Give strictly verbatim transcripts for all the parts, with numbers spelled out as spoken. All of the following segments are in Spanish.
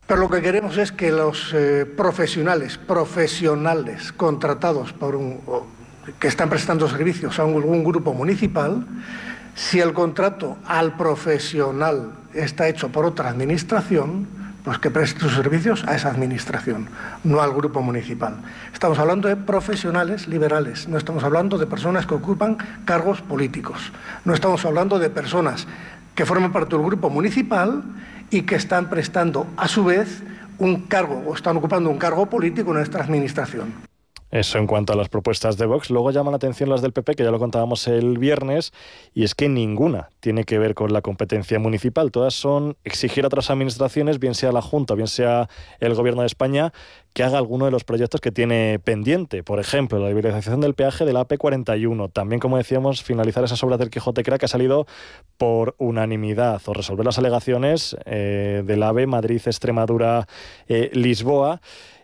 Pero lo que queremos es que los eh, profesionales, profesionales contratados por un, o, que están prestando servicios a un, un grupo municipal, si el contrato al profesional está hecho por otra administración, pues que preste sus servicios a esa administración, no al grupo municipal. Estamos hablando de profesionales liberales, no estamos hablando de personas que ocupan cargos políticos, no estamos hablando de personas que forman parte del grupo municipal y que están prestando a su vez un cargo o están ocupando un cargo político en nuestra administración. Eso en cuanto a las propuestas de Vox. Luego llaman la atención las del P P, que ya lo contábamos el viernes, y es que ninguna tiene que ver con la competencia municipal. Todas son exigir a otras administraciones, bien sea la Junta, bien sea el Gobierno de España, que haga alguno de los proyectos que tiene pendiente. Por ejemplo, la liberalización del peaje de la A P cuarenta y uno. También, como decíamos, finalizar esas obras del Quijote Crea, que ha salido por unanimidad, o resolver las alegaciones eh, del AVE Madrid-Extremadura-Lisboa.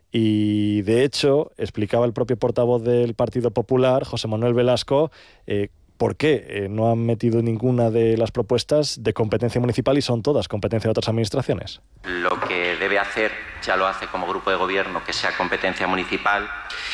Y, de hecho, explicaba el propio portavoz del Partido Popular, José Manuel Velasco, eh, por qué eh, no han metido ninguna de las propuestas de competencia municipal y son todas competencia de otras administraciones. Lo que debe hacer, ya lo hace como grupo de gobierno, que sea competencia municipal,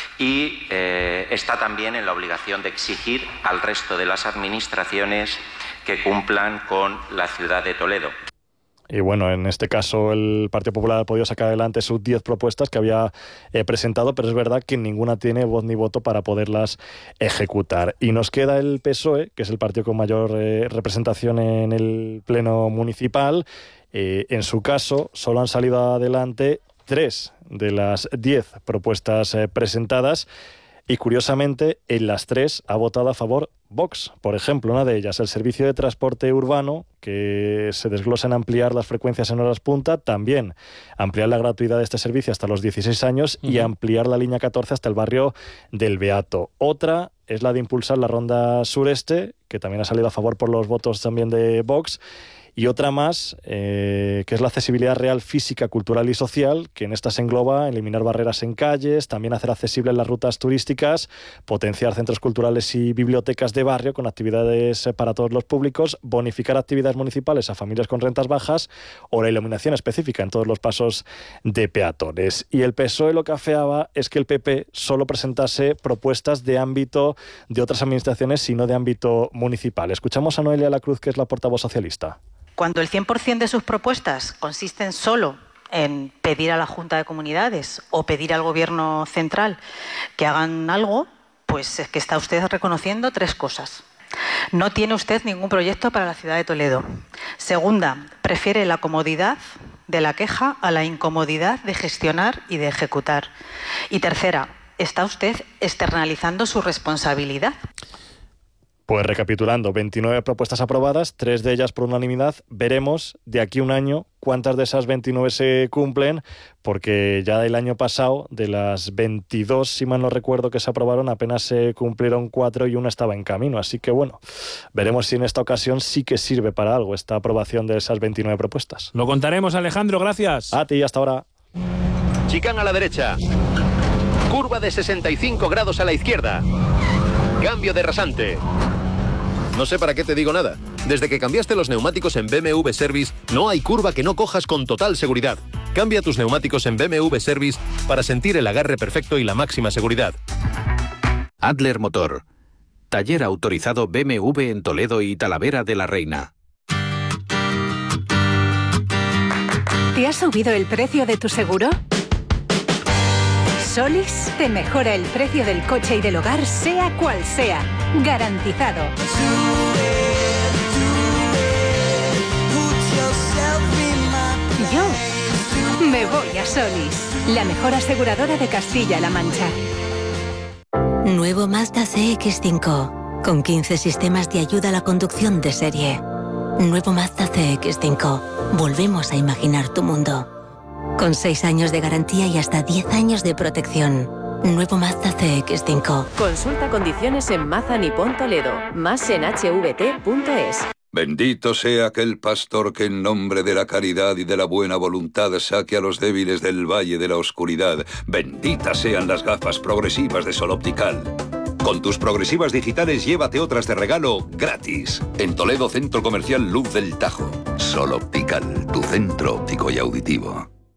y eh, está también en la obligación de exigir al resto de las administraciones que cumplan con la ciudad de Toledo. Y bueno, en este caso el Partido Popular ha podido sacar adelante sus diez propuestas que había eh, presentado, pero es verdad que ninguna tiene voz ni voto para poderlas ejecutar. Y nos queda el P S O E, que es el partido con mayor eh, representación en el Pleno Municipal. Eh, en su caso, solo han salido adelante tres de las diez propuestas eh, presentadas. Y curiosamente, en las tres ha votado a favor Vox. Por ejemplo, una de ellas, el servicio de transporte urbano, que se desglosa en ampliar las frecuencias en horas punta, también ampliar la gratuidad de este servicio hasta los dieciséis años uh-huh. y ampliar la línea catorce hasta el barrio del Beato. Otra es la de impulsar la ronda sureste, que también ha salido a favor por los votos también de Vox. Y otra más, eh, que es la accesibilidad real física, cultural y social, que en esta se engloba eliminar barreras en calles, también hacer accesibles las rutas turísticas, potenciar centros culturales y bibliotecas de barrio con actividades para todos los públicos, bonificar actividades municipales a familias con rentas bajas o la iluminación específica en todos los pasos de peatones. Y el P S O E lo que afeaba es que el P P solo presentase propuestas de ámbito de otras administraciones, sino de ámbito municipal. Escuchamos a Noelia Lacruz, que es la portavoz socialista. Cuando el cien por ciento de sus propuestas consisten solo en pedir a la Junta de Comunidades o pedir al Gobierno central que hagan algo, pues es que está usted reconociendo tres cosas. No tiene usted ningún proyecto para la ciudad de Toledo. Segunda, prefiere la comodidad de la queja a la incomodidad de gestionar y de ejecutar. Y tercera, está usted externalizando su responsabilidad. Pues recapitulando, veintinueve propuestas aprobadas, tres de ellas por unanimidad. Veremos de aquí a un año cuántas de esas veintinueve se cumplen, porque ya el año pasado, de las veintidós, si mal no recuerdo, que se aprobaron, apenas se cumplieron cuatro y una estaba en camino. Así que bueno, veremos si en esta ocasión sí que sirve para algo esta aprobación de esas veintinueve propuestas. Lo contaremos, Alejandro, gracias. A ti, hasta ahora. Chicane a la derecha. Curva de sesenta y cinco grados a la izquierda. Cambio de rasante. No sé para qué te digo nada. Desde que cambiaste los neumáticos en B M W Service, no hay curva que no cojas con total seguridad. Cambia tus neumáticos en B M W Service para sentir el agarre perfecto y la máxima seguridad. Adler Motor. Taller autorizado B M W en Toledo y Talavera de la Reina. ¿Te ha subido el precio de tu seguro? Solis te mejora el precio del coche y del hogar, sea cual sea. Garantizado. Yo me voy a Solis, la mejor aseguradora de Castilla-La Mancha. Nuevo Mazda C X cinco, con quince sistemas de ayuda a la conducción de serie. Nuevo Mazda C X cinco. Volvemos a imaginar tu mundo. Con seis años de garantía y hasta diez años de protección. Nuevo Mazda C X cinco. Consulta condiciones en Mazda Nippon Toledo. Más en h v t punto es. Bendito sea aquel pastor que en nombre de la caridad y de la buena voluntad saque a los débiles del valle de la oscuridad. Benditas sean las gafas progresivas de Sol Optical. Con tus progresivas digitales llévate otras de regalo gratis. En Toledo, Centro Comercial Luz del Tajo. Sol Optical, tu centro óptico y auditivo.